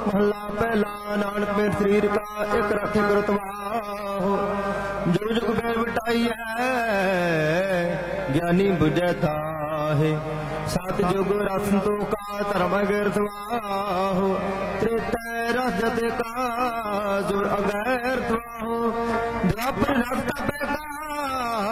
महला पहला। नानक में शरीर का एक रखे गुरुत्वाहो। जुग जुग में मिटाई है ज्ञानी बुझे थाहे। सात जुग रसंतो का धर्म गिरतवाहो। त्रेता रस जते का जुर अगैर थवाहो। द्वापर रस तपे का